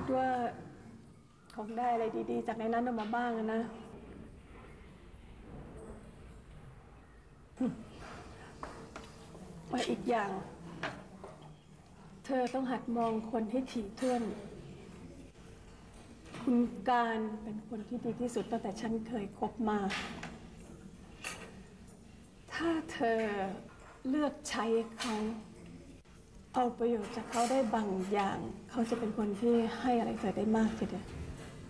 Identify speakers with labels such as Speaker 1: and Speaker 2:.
Speaker 1: ดว่าคงได้อะไรดีๆจากในนั้นออกมาบ้างนะว่าอีกอย่างเธอต้องหัดมองคนให้ถี่ถ้วนคุณการเป็นคนที่ดีที่สุดตั้งแต่ฉันเคยคบมาถ้าเธอเลือกใช้เขาเอาประโยชน์จากเขาได้บางอย่างเขาจะเป็นคนที่ให้อะไรเธอได้มากทีเดียว